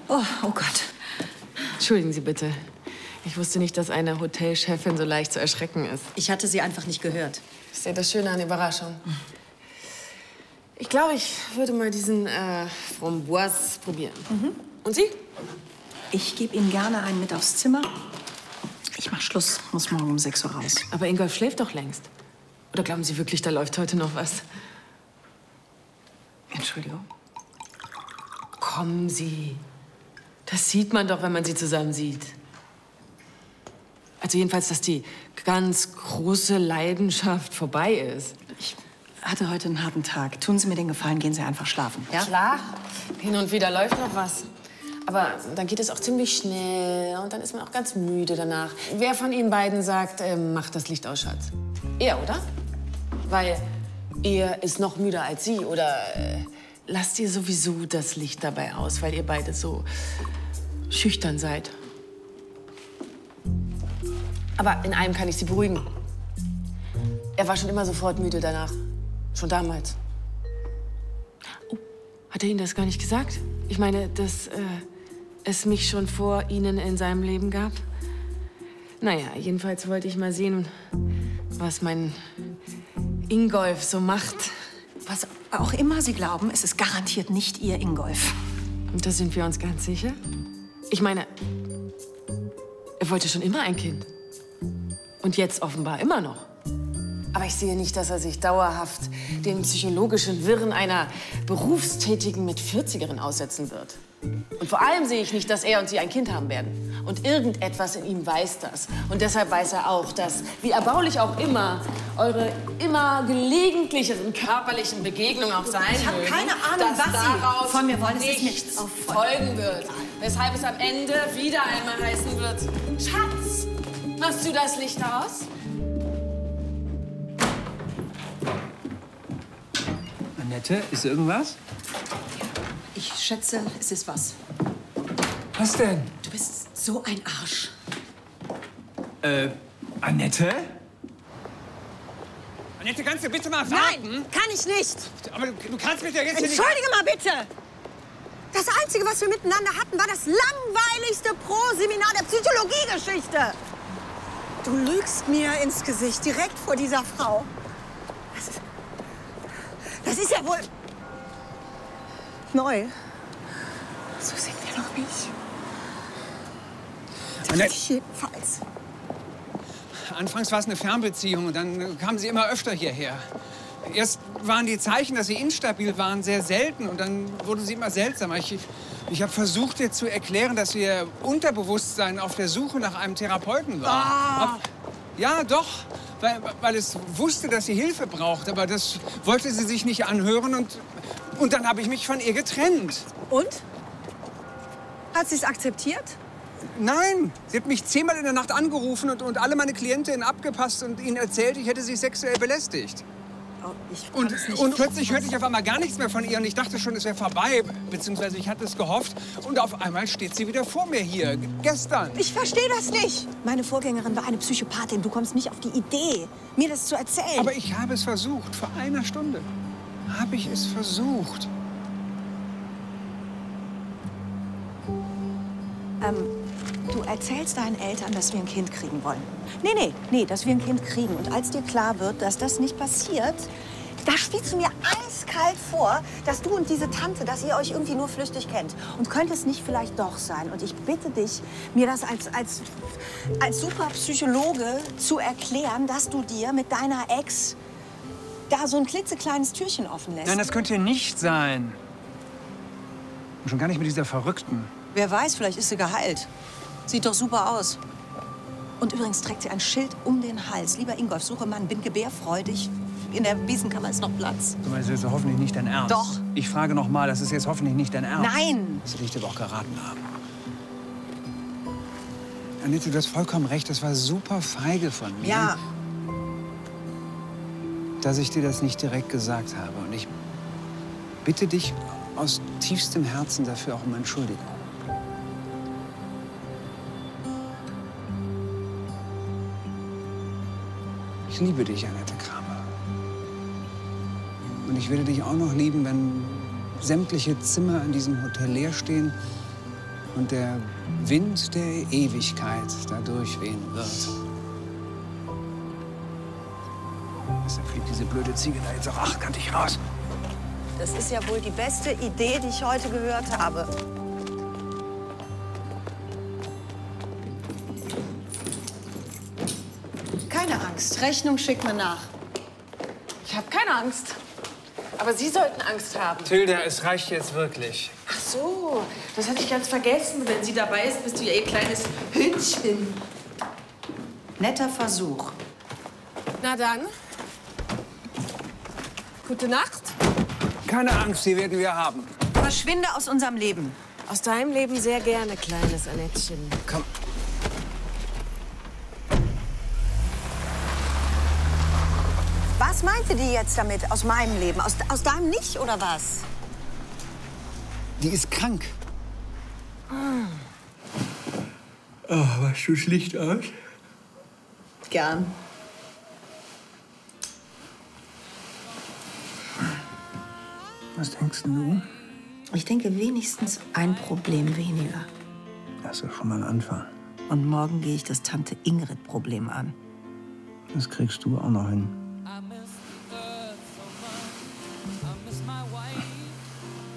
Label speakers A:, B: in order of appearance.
A: Oh Gott.
B: Entschuldigen Sie bitte. Ich wusste nicht, dass eine Hotelchefin so leicht zu erschrecken ist.
A: Ich hatte sie einfach nicht gehört.
B: Das ist ja das Schöne an Überraschung. Ich glaube, ich würde mal diesen Framboise probieren. Und Sie?
A: Ich gebe Ihnen gerne einen mit aufs Zimmer. Ich mach Schluss, muss morgen um 6 Uhr raus.
B: Aber Ingolf schläft doch längst. Oder glauben Sie wirklich, da läuft heute noch was?
A: Entschuldigung.
B: Kommen Sie. Das sieht man doch, wenn man sie zusammen sieht. Also jedenfalls, dass die ganz große Leidenschaft vorbei ist.
A: Ich hatte heute einen harten Tag. Tun Sie mir den Gefallen, gehen Sie einfach schlafen. Ja?
B: Klar, hin und wieder läuft noch was. Aber dann geht es auch ziemlich schnell und dann ist man auch ganz müde danach. Wer von Ihnen beiden sagt, macht das Licht aus, Schatz? Er, oder? Weil er ist noch müder als Sie. Oder lasst ihr sowieso das Licht dabei aus, weil ihr beide so schüchtern seid. Aber in einem kann ich Sie beruhigen. Er war schon immer sofort müde danach. Schon damals. Oh, hat er Ihnen das gar nicht gesagt? Ich meine, dass es mich schon vor Ihnen in seinem Leben gab? Naja, jedenfalls wollte ich mal sehen, was mein Ingolf so macht.
A: Was auch immer Sie glauben, es ist garantiert nicht Ihr Ingolf.
B: Und da sind wir uns ganz sicher? Ich meine, er wollte schon immer ein Kind. Und jetzt offenbar immer noch. Aber ich sehe nicht, dass er sich dauerhaft den psychologischen Wirren einer Berufstätigen mit 40erin aussetzen wird. Und vor allem sehe ich nicht, dass er und Sie ein Kind haben werden. Und irgendetwas in ihm weiß das. Und deshalb weiß er auch, dass, wie erbaulich auch immer, eure immer gelegentlicheren körperlichen Begegnungen auch sein
A: Ich habe
B: mögen,
A: keine Ahnung,
B: dass
A: was
B: daraus
A: Sie von mir wollen. Es ist
B: nichts
A: nichts
B: folgen wird. Weshalb es am Ende wieder einmal heißen wird, Schatz, machst du das Licht aus?
C: Annette, ist irgendwas?
A: Ich schätze, es ist was.
C: Was denn?
A: Du bist so ein Arsch.
C: Annette? Annette, kannst du bitte mal warten?
D: Nein, kann ich nicht.
C: Aber du kannst mich ja jetzt hier nicht...
D: Entschuldige mal bitte. Das Einzige, was wir miteinander hatten, war das langweiligste Pro-Seminar der Psychologiegeschichte. Du lügst mir ins Gesicht, direkt vor dieser Frau. Das ist ja wohl neu. So sind wir noch nicht.
C: Annette,
D: Jedenfalls.
C: anfangs war es eine Fernbeziehung und dann kamen sie immer öfter hierher. Erst waren die Zeichen, dass sie instabil waren, sehr selten und dann wurde sie immer seltsamer. Ich habe versucht, ihr zu erklären, dass ihr Unterbewusstsein auf der Suche nach einem Therapeuten war. Ja, doch, weil es wusste, dass sie Hilfe braucht, aber das wollte sie sich nicht anhören und dann habe ich mich von ihr getrennt.
D: Und? Hat sie es akzeptiert?
C: Nein, sie hat mich 10-mal in der Nacht angerufen und alle meine Klientinnen abgepasst und ihnen erzählt, ich hätte sie sexuell belästigt.
D: Oh, ich kann es nicht
C: Und plötzlich hörte ich auf einmal gar nichts mehr von ihr und ich dachte schon, es wäre vorbei, beziehungsweise ich hatte es gehofft. Und auf einmal steht sie wieder vor mir hier, gestern.
D: Ich verstehe das nicht. Meine Vorgängerin war eine Psychopathin. Du kommst nicht auf die Idee, mir das zu erzählen.
C: Aber ich habe es versucht, vor einer Stunde habe ich es versucht.
A: Du erzählst deinen Eltern, dass wir ein Kind kriegen wollen. Nee, dass wir ein Kind kriegen. Und als dir klar wird, dass das nicht passiert,
D: Da spielst du mir eiskalt vor, dass du und diese Tante, dass ihr euch irgendwie nur flüchtig kennt.
A: und könnte es nicht vielleicht doch sein? Und ich bitte dich, mir das als super Psychologe zu erklären, dass du dir mit deiner Ex da so ein klitzekleines Türchen offen lässt.
C: Nein, das könnte nicht sein. Und schon gar nicht mit dieser Verrückten.
A: Wer weiß, vielleicht ist sie geheilt. Sieht doch super aus. Und übrigens trägt sie ein Schild um den Hals. Lieber Ingolf, suche Mann, bin gebärfreudig. In der Wiesenkammer ist noch Platz.
C: Du meinst, das ist hoffentlich nicht dein Ernst.
A: Doch.
C: Ich frage noch mal, das ist jetzt hoffentlich nicht dein Ernst.
A: Nein!
C: Das will ich dir aber auch geraten haben. Annette, du hast vollkommen recht. Das war super feige von mir.
A: Ja.
C: Dass ich dir das nicht direkt gesagt habe. Und ich bitte dich aus tiefstem Herzen dafür auch um Entschuldigung. Ich liebe dich, Annette Kramer. Und ich werde dich auch noch lieben, wenn sämtliche Zimmer in diesem Hotel leer stehen und der Wind der Ewigkeit da durchwehen wird. Deshalb fliegt diese blöde Ziege da jetzt auch achtkantig raus.
D: Das ist ja wohl die beste Idee, die ich heute gehört habe. Keine Angst, Rechnung schickt mir nach.
B: Ich habe keine Angst. Aber Sie sollten Angst haben.
C: Tilda, es reicht jetzt wirklich.
B: Ach so, das hatte ich ganz vergessen. Wenn sie dabei ist, bist du ja ihr kleines Hündchen.
D: Netter Versuch.
B: Na dann. Gute Nacht.
C: Keine Angst, die werden wir haben.
D: Verschwinde aus unserem Leben.
B: Aus deinem Leben sehr gerne, kleines Annettchen.
C: Komm.
D: Was meinte die jetzt damit, aus meinem Leben? Aus deinem nicht, oder was?
C: Die ist krank. Oh, machst du das Licht aus?
D: Gern.
C: Was denkst du?
D: Ich denke wenigstens ein Problem weniger.
C: Das ist doch schon mal ein Anfang.
D: Und morgen gehe ich das Tante-Ingrid-Problem an.
C: Das kriegst du auch noch hin.